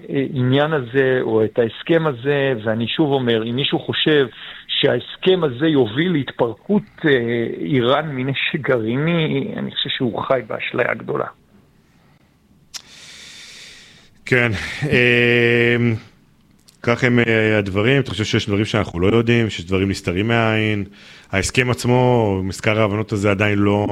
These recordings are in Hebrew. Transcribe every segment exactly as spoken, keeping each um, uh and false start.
העניין הזה או את ההסכם הזה, ואני שוב אומר, אם מישהו חושב שההסכם הזה יוביל להתפרקות איראן מנשק גרעיני, אני חושב שהוא חי באשליה גדולה. כן, כך הם הדברים. אתה חושב שיש דברים שאנחנו לא יודעים, שיש דברים נסתרים מהעין? ההסכם עצמו, מזכר ההבנות הזה עדיין לא...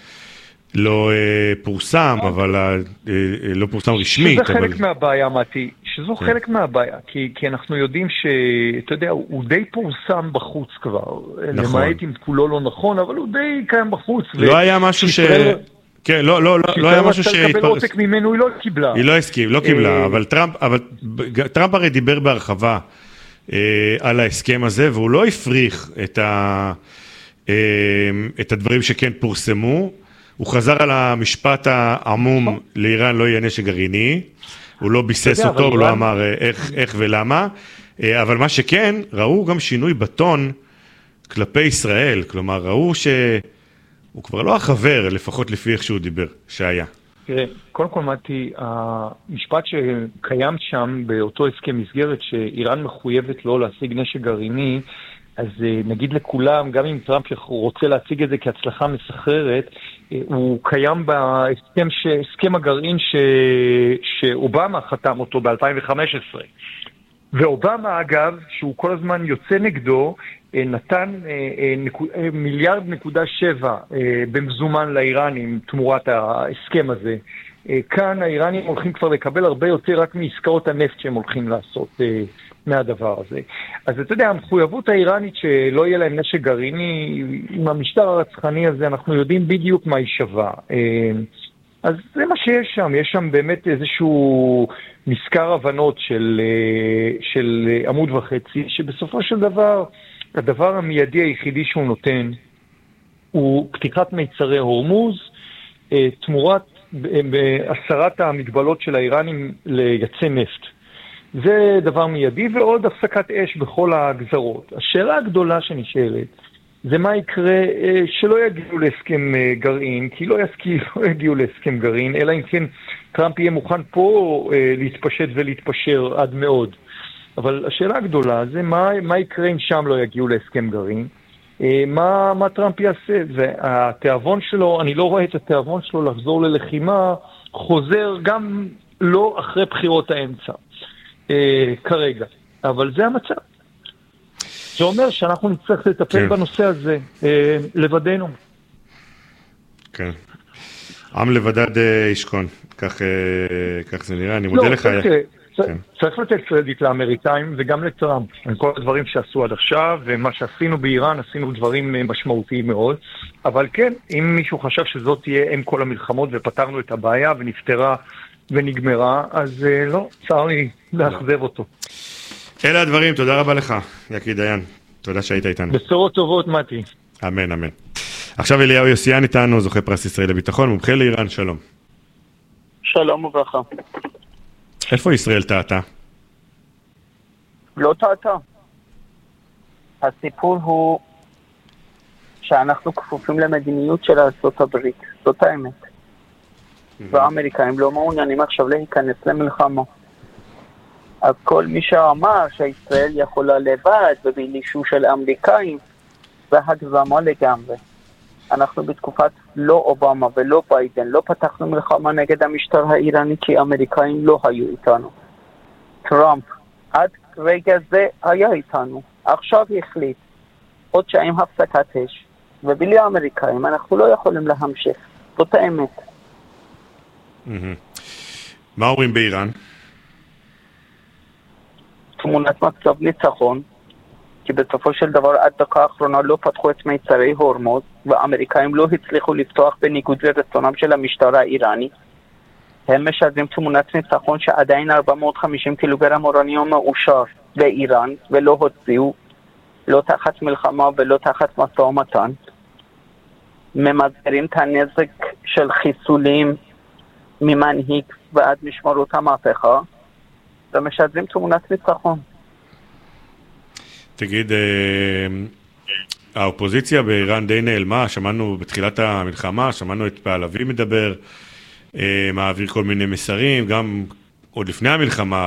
לא אה, פורסם, אבל אה, לא פורסם רשמית. שזה אבל... חלק מהבעיה, מתי. שזו כן. חלק מהבעיה, כי, כי אנחנו יודעים שאתה יודע, הוא די פורסם בחוץ כבר. נכון. למעט אם כולו לא נכון, אבל הוא די קיים בחוץ. לא היה משהו ש... כן, לא, לא, לא, לא היה משהו ש... שישראל רצה לקבל עותק ממנו, היא לא קיבלה. היא לא הסכים, לא קיבלה, אבל טראמפ, אבל טראמפ הרי דיבר בהרחבה אה, על ההסכם הזה, והוא לא הפריך את, ה, אה, את הדברים שכן פורסמו. הוא חזר על המשפט העמום, לאיראן לא יהיה נשק גרעיני, הוא לא ביסס אותו, הוא לא אמר איך, איך ולמה, אבל מה שכן, ראו גם שינוי בטון כלפי ישראל, כלומר, ראו שהוא כבר לא החבר, לפחות לפי איך שהוא דיבר, שהיה. תראה, קודם כל מתי, המשפט שקיים שם באותו הסכם מסגרת, שאיראן מחויבת לא להשיג נשק גרעיני, אז נגיד לכולם, גם אם טראמפ רוצה להציג את זה כהצלחה מסחררת, הוא קיים בהסכם הסכם הגרעין ש... שאובמה חתם אותו ב-אלפיים וחמש עשרה. ואובמה, אגב, שהוא כל הזמן יוצא נגדו, נתן מיליארד נקודה שבע במזומן לאיראנים תמורת ההסכם הזה. כאן האיראנים הולכים כבר לקבל הרבה יותר רק מעסקאות הנפט שהם הולכים לעשות מהדבר הזה. אז אתה יודע, המחויבות האיראנית שלא יהיה להם נשק גרעיני, עם המשטר הרצחני הזה, אנחנו יודעים בדיוק מה היא שווה. אז זה מה שיש שם, יש שם באמת איזשהו מזכר הבנות של, של עמוד וחצי, שבסופו של דבר, הדבר המיידי היחידי שהוא נותן, הוא פתיחת מיצרי הורמוז, תמורת בהסרת המגבלות של האיראנים לייצא נפט. זה דבר מיידי, ועוד הפסקת אש בכל הגזרות. השאלה הגדולה שנשאלת, זה מה יקרה שלא יגיעו להסכם גרעין, כי לא, יסכי, לא יגיעו להסכם גרעין, אלא אם כן טראמפ יהיה מוכן פה להתפשט ולהתפשר עד מאוד. אבל השאלה הגדולה זה מה, מה יקרה אם שם לא יגיעו להסכם גרעין, מה, מה טראמפ יעשה, והתיאבון שלו, אני לא רואה את התיאבון שלו לחזור ללחימה, חוזר גם לא אחרי בחירות האמצע. כרגע, אבל זה המצב. זה אומר שאנחנו נצטרך לטפל בנושא הזה לבדנו. כן. עם לבדד ישכון, כך זה נראה. אני מודה לך. צריך לתת קרדיט לאמריקאים וגם לטראמפ. עם כל הדברים שעשו עד עכשיו, ומה שעשינו באיראן, עשינו דברים משמעותיים מאוד. אבל כן, אם מישהו חשב שזאת תהיה עם כל המלחמות ופתרנו את הבעיה ונפתרה ונגמרה, אז לא, צר לי לאכזב אותו. אלה הדברים, תודה רבה לך, יקי דיין. תודה שהיית איתנו. בשורות טובות, מתי. אמן, אמן. עכשיו אליהו יוסיאן איתנו, זוכה פרס ישראל לביטחון, מומחה לאיראן, שלום. שלום וברכה. איפה ישראל טעתה? לא טעתה. הסיפור הוא שאנחנו כפופים למדיניות של ארצות הברית. זאת האמת. והאמריקאים לא מעוניינים עכשיו להיכנס למלחמה. אז כל מי שאמר שישראל יכולה לבד ובאישור של האמריקאים, זה הגזמה לגמרי. אנחנו בתקופת לא אובמה ולא ביידן לא פתחנו מלחמה נגד המשטר האיראני, כי האמריקאים לא היו איתנו. טראמפ עד רגע זה היה איתנו. עכשיו החליט עוד שעם הפסקת אש, ובלי האמריקאים אנחנו לא יכולים להמשיך. זאת האמת. מה אומרים באיראן? תמונת מצב ניצחון, כי בסופו של דבר עד דקה האחרונה לא פתחו את מיצרי הורמוז, והאמריקאים לא הצליחו לפתוח בניגוד לרצונם של המשטר האיראני. הם משדרים תמונת ניצחון שעדיין ארבע מאות וחמישים קילוגרם אורניום מאושר באיראן, ולא הוציאו, לא תחת מלחמה ולא תחת משא ומתן. ממזערים את הנזק של חיסולים ממנהיג ועד משמרות המהפכה, ומשדרים תמונת ניצחון. תגיד, האופוזיציה באיראן די נעלמה, שמענו בתחילת המלחמה, שמענו את פעלבי מדבר, מעביר כל מיני מסרים, גם עוד לפני המלחמה,